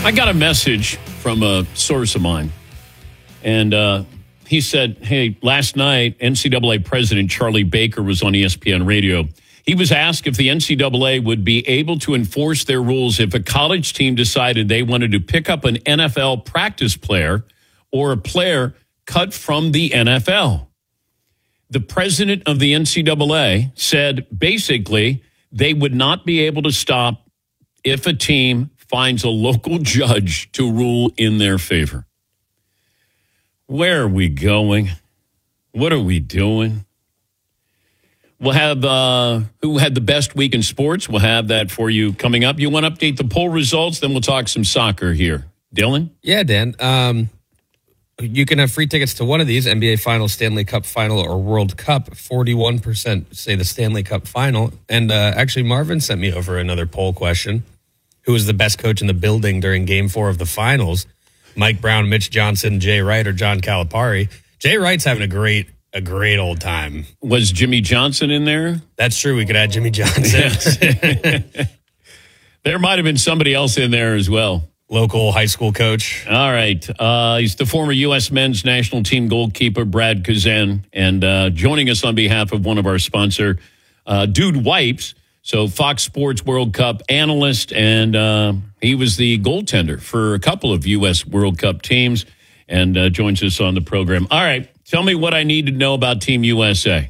I got a message from a source of mine, and he said, hey, last night, NCAA President Charlie Baker was on ESPN Radio. He was asked if the NCAA would be able to enforce their rules if a college team decided they wanted to pick up an NFL practice player or a player cut from the NFL. The president of the NCAA said basically they would not be able to stop if a team finds a local judge to rule in their favor. Where are we going? What are we doing? We'll have who had the best week in sports. We'll have that for you coming up. You want to update the poll results? Then we'll talk some soccer here. Dylan? Yeah, Dan. You can have free tickets to one of these, NBA Final, Stanley Cup Final, or World Cup. 41% say the Stanley Cup Final. And actually, Marvin sent me over another poll question. Who was the best coach in the building during Game 4 of the Finals? Mike Brown, Mitch Johnson, Jay Wright, or John Calipari? Jay Wright's having a great old time. Was Jimmy Johnson in there? That's true. We could add Jimmy Johnson. There might have been somebody else in there as well. Local high school coach. All right. He's the former U.S. men's national team goalkeeper, Brad Kazan, and joining us on behalf of one of our sponsor, Dude Wipes. So Fox Sports World Cup analyst, and he was the goaltender for a couple of U.S. World Cup teams, and joins us on the program. All right. Tell me what I need to know about Team USA.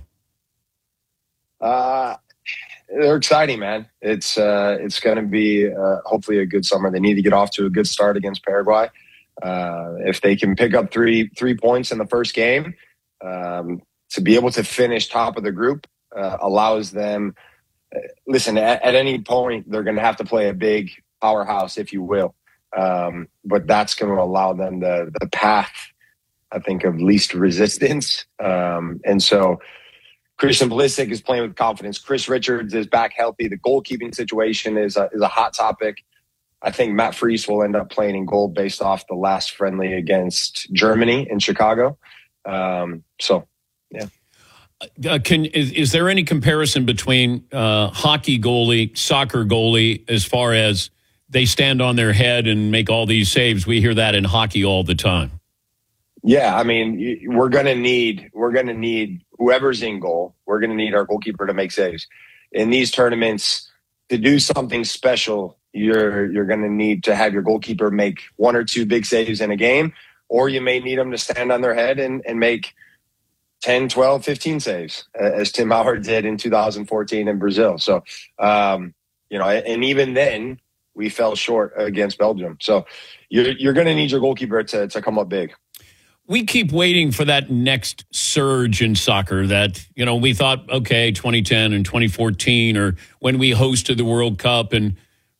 They're exciting, man. It's going to be hopefully a good summer. They need to get off to a good start against Paraguay. If they can pick up three points in the first game, to be able to finish top of the group allows them. Listen, at any point they're going to have to play a big powerhouse, if you will. But that's going to allow them the path, I think, of least resistance. And so Christian Pulisic is playing with confidence. Chris Richards is back healthy. The goalkeeping situation is a hot topic. I think Matt Freese will end up playing in goal based off the last friendly against Germany in Chicago. So, yeah. Is there any comparison between hockey goalie, soccer goalie, as far as they stand on their head and make all these saves? We hear that in hockey all the time. Yeah, I mean, we're gonna need whoever's in goal. We're gonna need our goalkeeper to make saves. In these tournaments, to do something special, you're gonna need to have your goalkeeper make one or two big saves in a game, or you may need them to stand on their head and make 10, 12, 15 saves, as Tim Howard did in 2014 in Brazil. So, and even then we fell short against Belgium. So you're going to need your goalkeeper to come up big. We keep waiting for that next surge in soccer that, we thought, okay, 2010 and 2014, or when we hosted the World Cup. And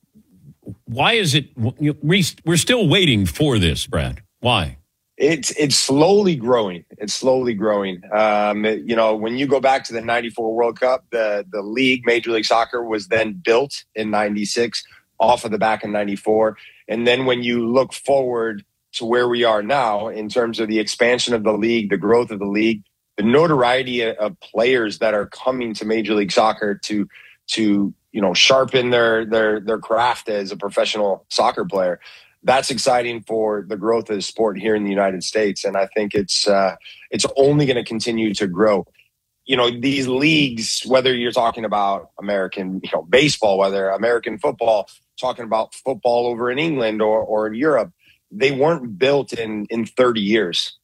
why is it we're still waiting for this, Brad? Why? It's slowly growing. It's slowly growing. When you go back to the 94 World Cup, the league, Major League Soccer, was then built in 96 off of the back in 94. And then when you look forward to where we are now in terms of the expansion of the league, the growth of the league, the notoriety of players that are coming to Major League Soccer to sharpen their craft as a professional soccer player. That's exciting for the growth of the sport here in the United States. And I think it's only going to continue to grow. These leagues, whether you're talking about American baseball, whether American football, talking about football over in England or in Europe, they weren't built in 30 years,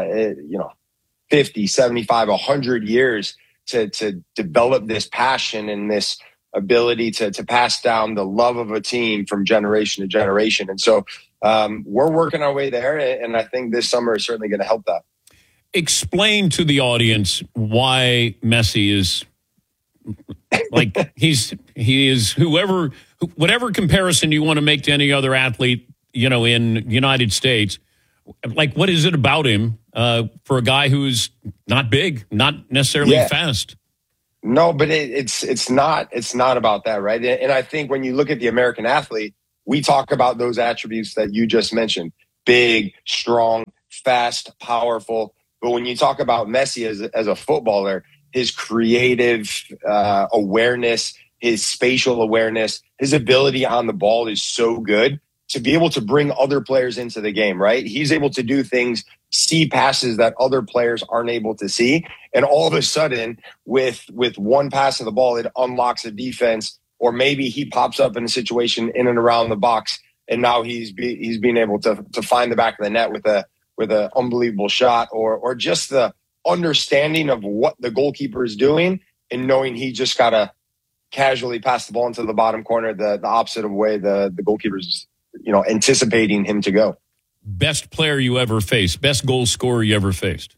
50, 75, 100 years to develop this passion and this ability to pass down the love of a team from generation to generation. And so we're working our way there, and I think this summer is certainly going to help that. Explain to the audience why Messi is like he is whatever comparison you want to make to any other athlete, in United States. Like, what is it about him for a guy who's not big, not necessarily fast? No, but it's not about that, right? And I think when you look at the American athlete, we talk about those attributes that you just mentioned: big, strong, fast, powerful. But when you talk about Messi as a footballer, his creative awareness, his spatial awareness, his ability on the ball is so good to be able to bring other players into the game, right? He's able to do things, see passes that other players aren't able to see. And all of a sudden, with one pass of the ball, it unlocks a defense, or maybe he pops up in a situation in and around the box, and now he's being able to find the back of the net with an unbelievable shot, or just the understanding of what the goalkeeper is doing and knowing he just got to casually pass the ball into the bottom corner, the opposite of way the goalkeeper's anticipating him to go. Best player you ever faced, best goal scorer you ever faced?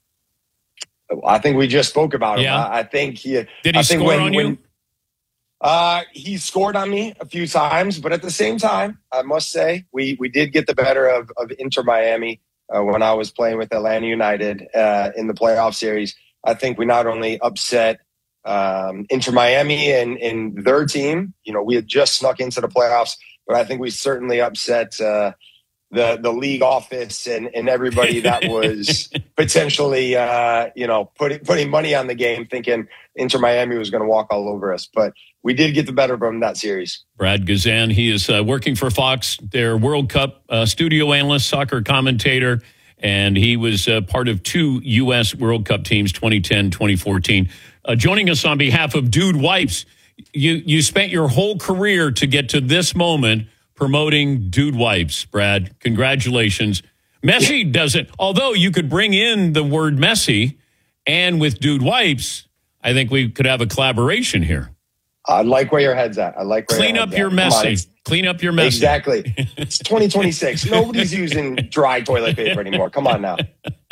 I think we just spoke about him. Yeah. I think he did. He score on you? He scored on me a few times, but at the same time, I must say we did get the better of Inter Miami when I was playing with Atlanta United in the playoff series. I think we not only upset Inter Miami and their team. We had just snuck into the playoffs, but I think we certainly upset the league office and everybody that was potentially putting money on the game, thinking Inter Miami was going to walk all over us. But we did get the better of them in that series. Brad Guzan, he is working for Fox, their World Cup studio analyst, soccer commentator, and he was part of 2 U.S. World Cup teams, 2010, 2014. Joining us on behalf of Dude Wipes, you spent your whole career to get to this moment promoting Dude Wipes, Brad. Congratulations. Messi doesn't, although you could bring in the word Messi, and with Dude Wipes, I think we could have a collaboration here. I like where your head's at. Clean up your Messi. Clean up your Messi. Exactly. It's 2026. Nobody's using dry toilet paper anymore. Come on now.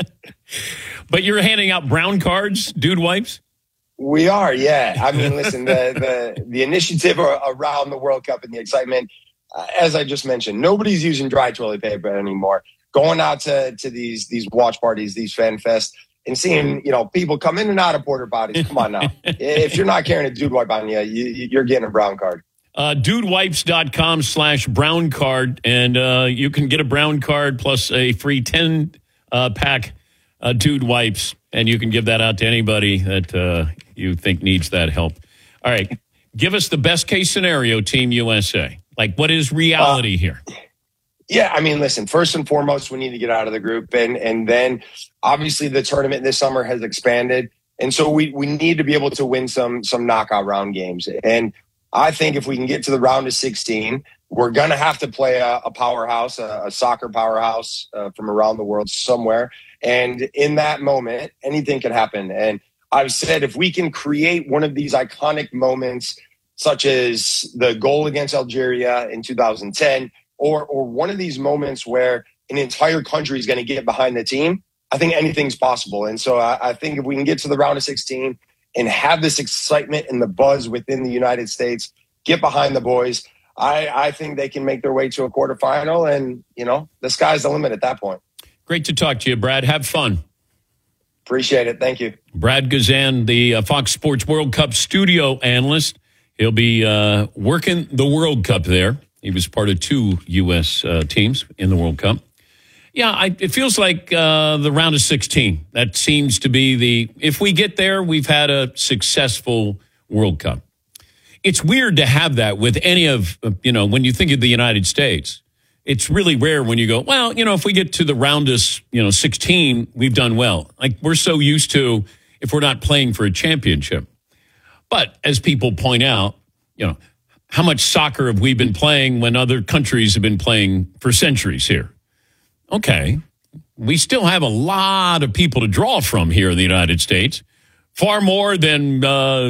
But you're handing out brown cards, Dude Wipes? We are, yeah. I mean, listen, the initiative around the World Cup and the excitement, as I just mentioned, nobody's using dry toilet paper anymore. Going out to these watch parties, these fan fests, and seeing people come in and out of porta potties. Come on now. If you're not carrying a Dude Wipe on you, you're getting a brown card. Dudewipes.com/brown card, and you can get a brown card plus a free 10-pack Dude Wipes, and you can give that out to anybody that you think needs that help. All right. Give us the best case scenario, Team USA. Like, what is reality here? Yeah, I mean, listen, first and foremost, we need to get out of the group. And then, obviously, the tournament this summer has expanded. And so we need to be able to win some knockout round games. And I think if we can get to the round of 16, we're going to have to play a powerhouse, a soccer powerhouse from around the world somewhere. And in that moment, anything can happen. And I've said if we can create one of these iconic moments, such as the goal against Algeria in 2010, or one of these moments where an entire country is going to get behind the team, I think anything's possible. And so I think if we can get to the round of 16 and have this excitement and the buzz within the United States, get behind the boys, I think they can make their way to a quarterfinal. And, the sky's the limit at that point. Great to talk to you, Brad. Have fun. Appreciate it. Thank you. Brad Guzan, the Fox Sports World Cup studio analyst. He'll be working the World Cup there. He was part of 2 U.S. teams in the World Cup. Yeah, it feels like the round of 16. That seems to be if we get there, we've had a successful World Cup. It's weird to have that with any of, when you think of the United States. It's really rare when you go, well, if we get to the round of, 16, we've done well. Like, we're so used to if we're not playing for a championship. But as people point out, how much soccer have we been playing when other countries have been playing for centuries here? Okay, we still have a lot of people to draw from here in the United States, far more than,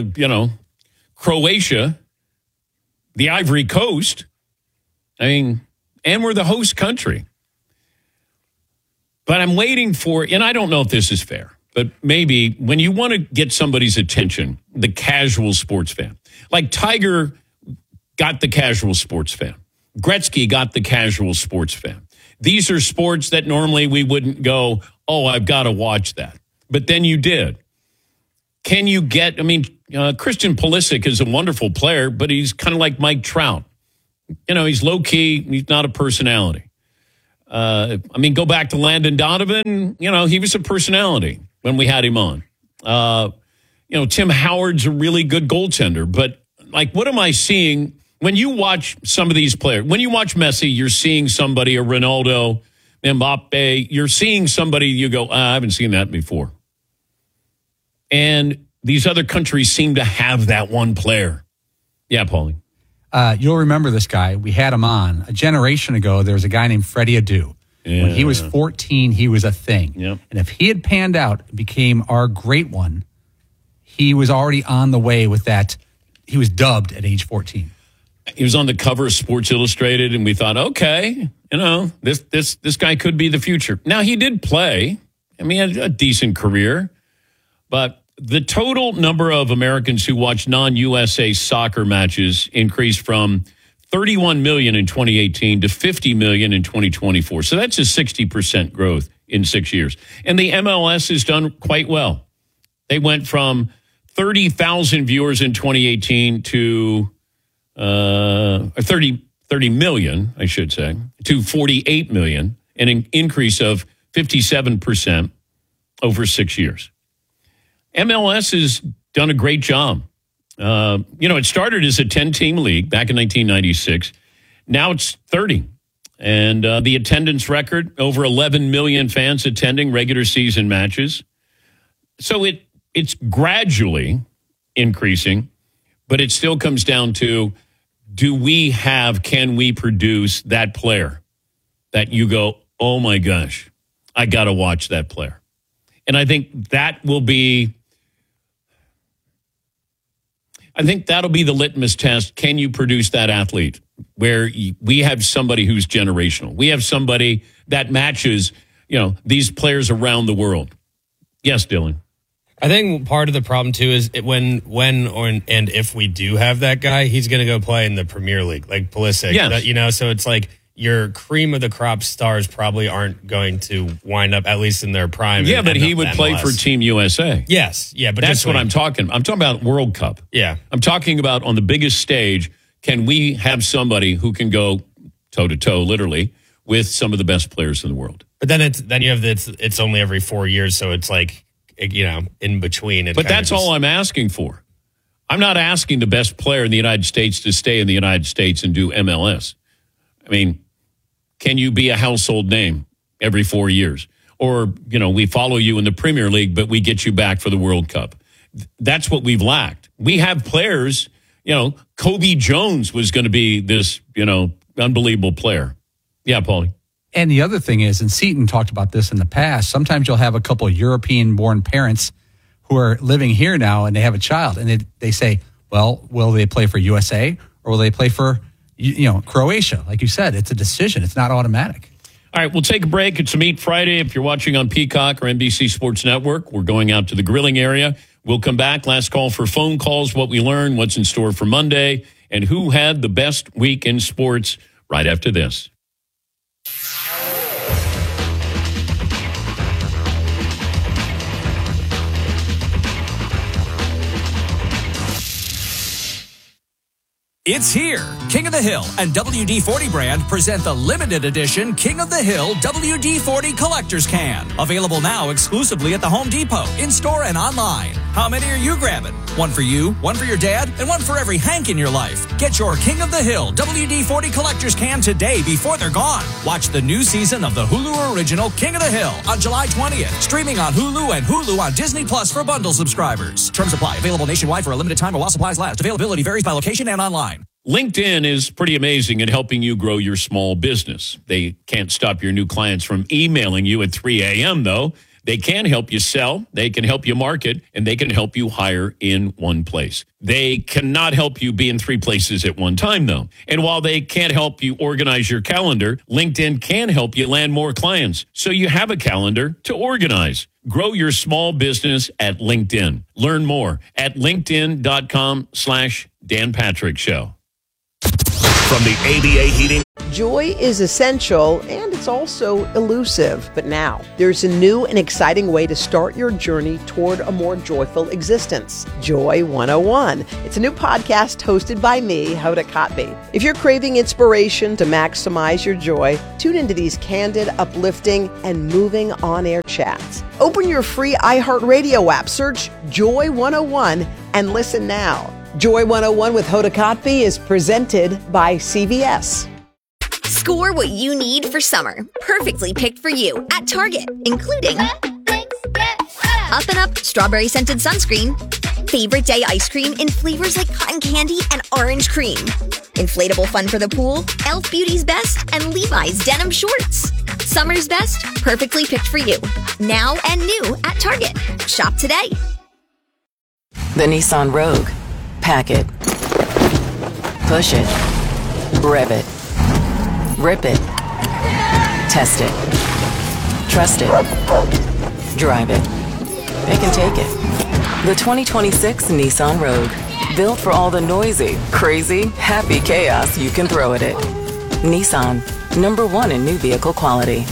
Croatia, the Ivory Coast. And we're the host country. But I'm waiting for, and I don't know if this is fair, but maybe when you want to get somebody's attention, the casual sports fan, like Tiger got the casual sports fan. Gretzky got the casual sports fan. These are sports that normally we wouldn't go, oh, I've got to watch that. But then you did. Can you get, Christian Pulisic is a wonderful player, but he's kind of like Mike Trout. He's low-key. He's not a personality. Go back to Landon Donovan. He was a personality when we had him on. Tim Howard's a really good goaltender. But, what am I seeing When you watch some of these players, when you watch Messi, you're seeing somebody, a Ronaldo, Mbappe, you're seeing somebody, you go, I haven't seen that before. And these other countries seem to have that one player. Yeah, Paulie. You'll remember this guy. We had him on. A generation ago, there was a guy named Freddie Adu. Yeah. When he was 14, he was a thing. Yep. And if he had panned out and became our great one, he was already on the way with that. He was dubbed at age 14. He was on the cover of Sports Illustrated, and we thought, okay, this guy could be the future. Now, he did play. I mean, he had a decent career. But the total number of Americans who watch non-USA soccer matches increased from 31 million in 2018 to 50 million in 2024. So that's a 60% growth in 6 years. And the MLS has done quite well. They went from 30,000 viewers in 2018 to 30 million, I should say, to 48 million, an increase of 57% over 6 years. MLS has done a great job. It started as a 10-team league back in 1996. Now it's 30. And the attendance record, over 11 million fans attending regular season matches. So it's gradually increasing, but it still comes down to, can we produce that player that you go, oh my gosh, I got to watch that player. And I think that'll be the litmus test. Can you produce that athlete where we have somebody who's generational? We have somebody that matches, these players around the world. Yes, Dylan. I think part of the problem too is when and if we do have that guy, he's going to go play in the Premier League, like Pulisic. Yes. So it's like your cream of the crop stars probably aren't going to wind up, at least in their prime. Yeah, but he would play for Team USA. Yes, yeah, but that's what I'm talking about. I'm talking about World Cup. Yeah, I'm talking about on the biggest stage. Can we have somebody who can go toe to toe, literally, with some of the best players in the world? But then you have it's only every 4 years, so it's like, in between. But that's all I'm asking for. I'm not asking the best player in the United States to stay in the United States and do MLS. I mean, can you be a household name every 4 years? Or, we follow you in the Premier League, but we get you back for the World Cup. That's what we've lacked. We have players, Kobe Jones was going to be this, unbelievable player. Yeah, Paulie. And the other thing is, and Seton talked about this in the past, sometimes you'll have a couple of European-born parents who are living here now and they have a child. And they say, well, will they play for USA or will they play for, Croatia? Like you said, it's a decision. It's not automatic. All right, we'll take a break. It's a Meat Friday. If you're watching on Peacock or NBC Sports Network, we're going out to the grilling area. We'll come back. Last call for phone calls, what we learned, what's in store for Monday, and who had the best week in sports right after this. It's here. King of the Hill and WD-40 brand present the limited edition King of the Hill WD-40 Collector's Can. Available now exclusively at the Home Depot, in-store and online. How many are you grabbing? One for you, one for your dad, and one for every Hank in your life. Get your King of the Hill WD-40 Collector's Can today before they're gone. Watch the new season of the Hulu original King of the Hill on July 20th. Streaming on Hulu and Hulu on Disney Plus for bundle subscribers. Terms apply. Available nationwide for a limited time or while supplies last. Availability varies by location and online. LinkedIn is pretty amazing at helping you grow your small business. They can't stop your new clients from emailing you at 3 a.m., though. They can help you sell, they can help you market, and they can help you hire in one place. They cannot help you be in 3 places at one time, though. And while they can't help you organize your calendar, LinkedIn can help you land more clients so you have a calendar to organize. Grow your small business at LinkedIn. Learn more at linkedin.com/Dan Patrick Show. From the ABA Heating. Joy is essential and it's also elusive. But now there's a new and exciting way to start your journey toward a more joyful existence. Joy 101. It's a new podcast hosted by me, Hoda Kotb. If you're craving inspiration to maximize your joy, tune into these candid, uplifting, and moving on-air chats. Open your free iHeartRadio app, search Joy 101, and listen now. Joy 101 with Hoda Kotb is presented by CVS. Score what you need for summer. Perfectly picked for you at Target, including Up and Up strawberry scented sunscreen, favorite day ice cream in flavors like cotton candy and orange cream, inflatable fun for the pool, Elf Beauty's Best, and Levi's denim shorts. Summer's best, perfectly picked for you. Now and new at Target. Shop today. The Nissan Rogue. Pack it. Push it. Rev it. Rip it. Test it. Trust it. Drive it. They can take it. The 2026 Nissan Rogue. Built for all the noisy, crazy, happy chaos you can throw at it. Nissan. #1 in new vehicle quality.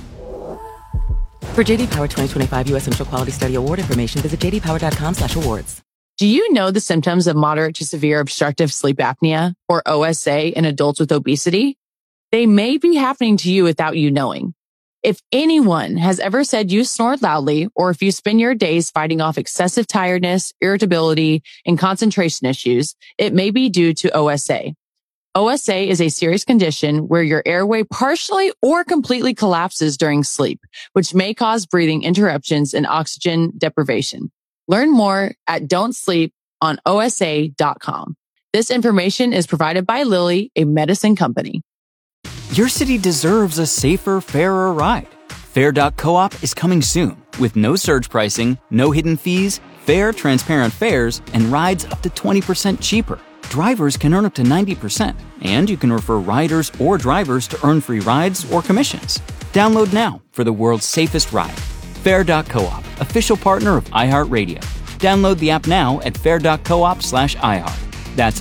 For JD Power 2025 U.S. Central Quality Study Award information, visit jdpower.com/awards. Do you know the symptoms of moderate to severe obstructive sleep apnea, or OSA, in adults with obesity? They may be happening to you without you knowing. If anyone has ever said you snore loudly, or if you spend your days fighting off excessive tiredness, irritability, and concentration issues, it may be due to OSA. OSA is a serious condition where your airway partially or completely collapses during sleep, which may cause breathing interruptions and oxygen deprivation. Learn more at don'tsleeponosa.com. This information is provided by Lilly, a medicine company. Your city deserves a safer, fairer ride. Fair.coop is coming soon with no surge pricing, no hidden fees, fair, transparent fares, and rides up to 20% cheaper. Drivers can earn up to 90%, and you can refer riders or drivers to earn free rides or commissions. Download now for the world's safest ride. Fair.coop, official partner of iHeartRadio. Download the app now at fair.coop/iHeart. That's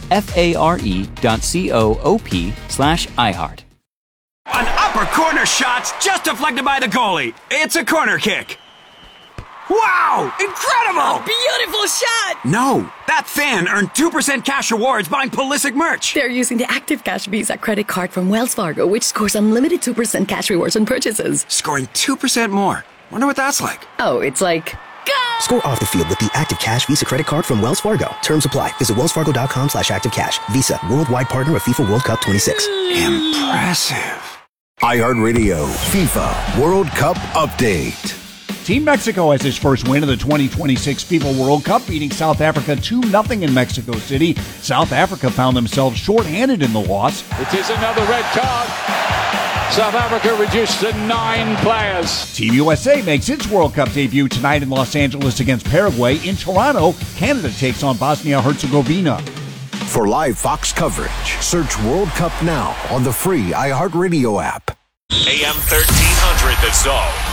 FARE.coop/iHeart. An upper corner shot's just deflected by the goalie. It's a corner kick. Wow! Incredible! A beautiful shot! No, that fan earned 2% cash rewards buying Pulisic merch. They're using the Active Cash Visa credit card from Wells Fargo, which scores unlimited 2% cash rewards on purchases. Scoring 2% more. Wonder what that's like. Oh, it's like... Go! Score off the field with the Active Cash Visa credit card from Wells Fargo. Terms apply. Visit wellsfargo.com/activecash. Visa, worldwide partner of FIFA World Cup 26. Impressive. iHeartRadio FIFA World Cup Update. Team Mexico has its first win of the 2026 FIFA World Cup, beating South Africa 2-0 in Mexico City. South Africa found themselves shorthanded in the loss. It is another red card. South Africa reduced to 9 players. Team USA makes its World Cup debut tonight in Los Angeles against Paraguay. In Toronto, Canada takes on Bosnia-Herzegovina. For live Fox coverage, search World Cup now on the free iHeartRadio app. AM 1300 The Zone.